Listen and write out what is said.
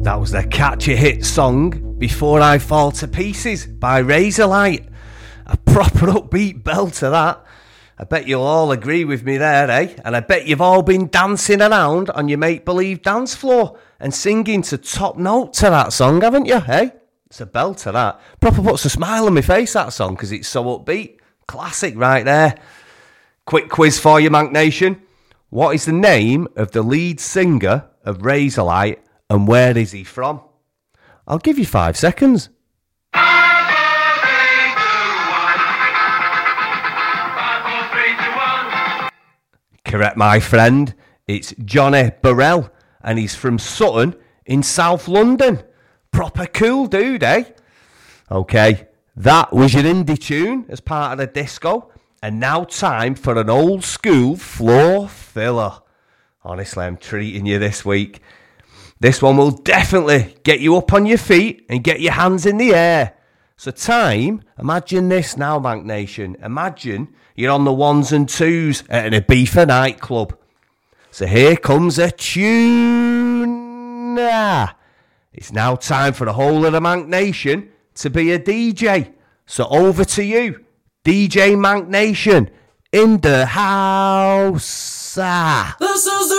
That was the catchy hit song Before I Fall to Pieces by Razorlight. A proper upbeat belter that. I bet you'll all agree with me there, eh? And I bet you've all been dancing around on your make-believe dance floor and singing to top note to that song, haven't you, eh? It's a belter that. Proper puts a smile on my face, that song, because it's so upbeat. Classic right there. Quick quiz for you, Manc Nation. What is the name of the lead singer of Razorlight and where is he from? I'll give you 5 seconds. Correct, my friend. It's Johnny Burrell, and he's from Sutton in South London. Proper cool dude, eh? Okay, that was your indie tune as part of the disco, and now time for an old school floor filler. Honestly, I'm treating you this week. This one will definitely get you up on your feet and get your hands in the air. So imagine this now, Manc Nation. Imagine you're on the ones and twos at an Ibiza nightclub. So here comes a tune. It's now time for the whole of the Manc Nation to be a DJ. So over to you, DJ Manc Nation in the house. This is the